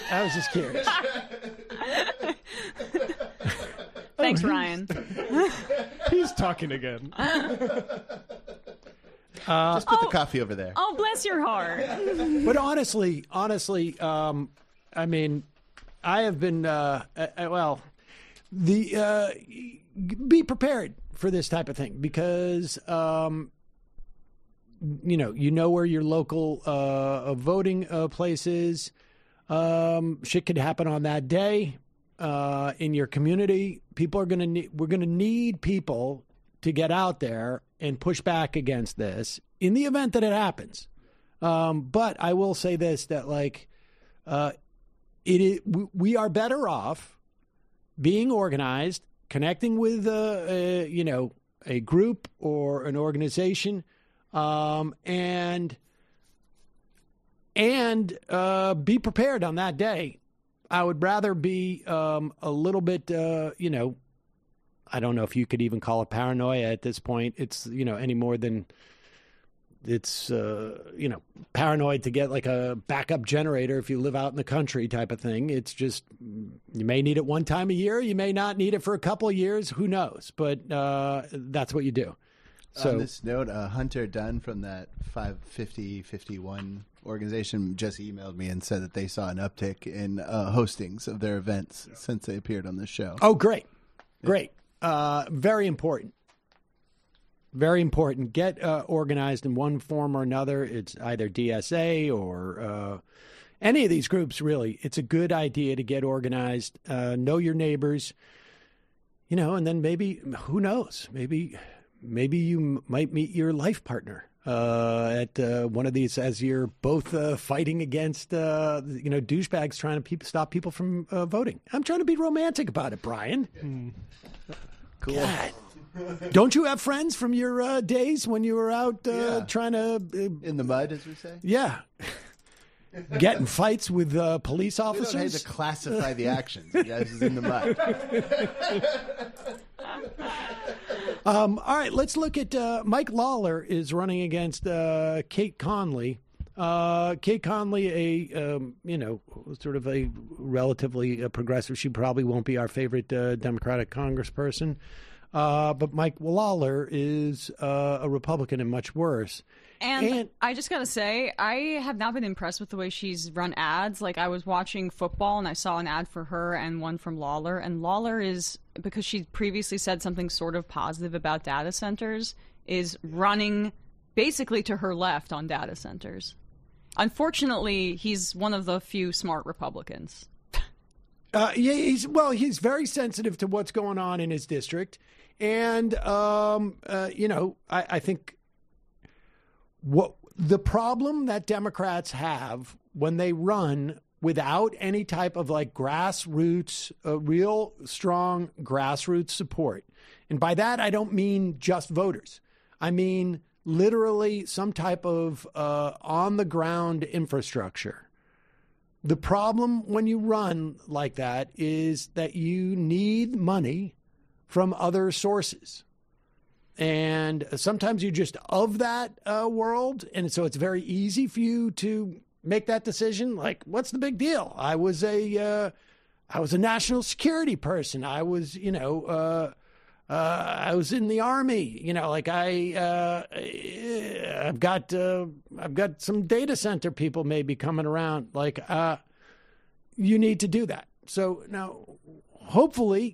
I was just curious. Thanks, Ryan. He's talking again. Just put the coffee over there. Oh, bless your heart. But honestly, I mean, I have been, be prepared for this type of thing because, you know where your local voting place is. Shit could happen on that day in your community. We're going to need people to get out there and push back against this in the event that it happens. But I will say this, that we are better off being organized, connecting with, a group or an organization, and be prepared on that day. I would rather be a little bit, I don't know if you could even call it paranoia at this point. It's, any more than it's, paranoid to get like a backup generator if you live out in the country type of thing. It's just, you may need it one time a year. You may not need it for a couple of years. Who knows? But that's what you do. So, on this note, Hunter Dunn from that 550-51 organization just emailed me and said that they saw an uptick in hostings of their events since they appeared on this show. Oh, great. Great. Very important. Very important. Get organized in one form or another. It's either DSA or any of these groups, really. It's a good idea to get organized, know your neighbors, and then maybe, who knows, maybe you might meet your life partner at one of these as you're both fighting against, douchebags trying to stop people from voting. I'm trying to be romantic about it, Brian. Cool. God. Don't you have friends from your days when you were out trying to... in the mud, as we say? Yeah. Get in fights with police officers? We don't have to classify the actions. You guys is in the mud. All right, let's look at Mike Lawler is running against Kate Conley. Kate Conley, sort of a relatively progressive. She probably won't be our favorite Democratic congressperson. But Mike Lawler is a Republican and much worse. And I just got to say, I have not been impressed with the way she's run ads. Like, I was watching football and I saw an ad for her and one from Lawler. And Lawler is, because she previously said something sort of positive about data centers, is running basically to her left on data centers. Unfortunately, he's one of the few smart Republicans. He's very sensitive to what's going on in his district. And, I think what the problem that Democrats have when they run without any type of grassroots, real strong grassroots support. And by that, I don't mean just voters. I mean literally some type of on the ground infrastructure. The problem when you run like that is that you need money from other sources. And sometimes you're just of that world. And so it's very easy for you to make that decision. Like, what's the big deal? I was a national security person. I was, I was in the Army. I've got some data center people maybe coming around. You need to do that. So now, hopefully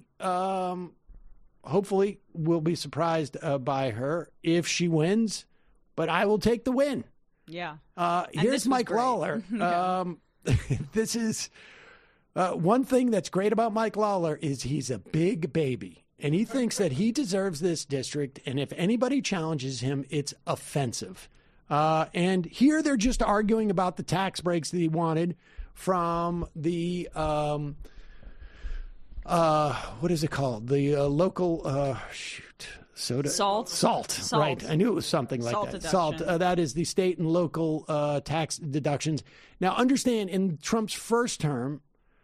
we'll be surprised by her if she wins, but I will take the win. Yeah. Here's Mike Lawler. This is one thing that's great about Mike Lawler is he's a big baby, and he thinks that he deserves this district, and if anybody challenges him, it's offensive. And here they're just arguing about the tax breaks that he wanted from the what is it called? The local soda salt. Right. I knew it was something like salt that. Deduction. Salt. That is the state and local tax deductions. Now, understand, in Trump's first term,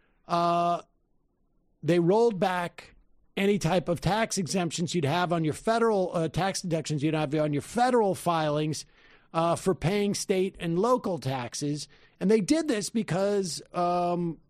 they rolled back any type of tax exemptions you'd have on your federal tax deductions you'd have on your federal filings for paying state and local taxes. And they did this because